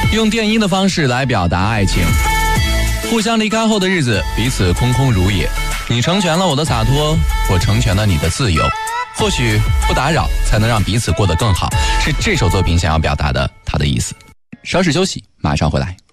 用电音的方式来表达爱情。互相离开后的日子，彼此空空如也。你成全了我的洒脱，我成全了你的自由。或许不打扰，才能让彼此过得更好，是这首作品想要表达的它的意思。稍事休息，马上回来。